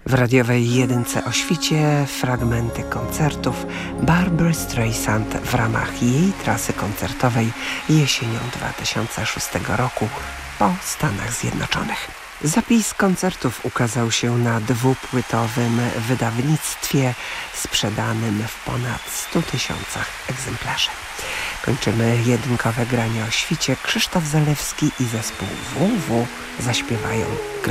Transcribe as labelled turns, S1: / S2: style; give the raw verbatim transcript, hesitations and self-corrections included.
S1: W radiowej jedynce o świcie fragmenty koncertów Barbry Streisand w ramach jej trasy koncertowej jesienią dwa tysiące szóstego roku po Stanach Zjednoczonych. Zapis koncertów ukazał się na dwupłytowym wydawnictwie sprzedanym w ponad stu tysiącach egzemplarzy. Kończymy jedynkowe granie o świcie. Krzysztof Zalewski i zespół W W zaśpiewają